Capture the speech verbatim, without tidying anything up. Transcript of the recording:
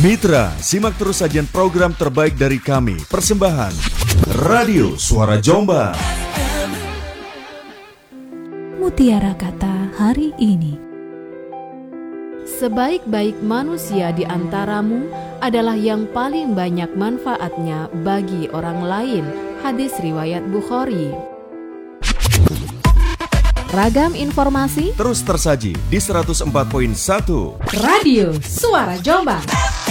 Mitra, simak terus sajian program terbaik dari kami. Persembahan Radio Suara Jombang. Mutiara kata hari ini. Sebaik-baik manusia di antaramu adalah yang paling banyak manfaatnya bagi orang lain. Hadis riwayat Bukhari. Ragam informasi terus tersaji di seratus empat koma satu Radio Suara Jombang.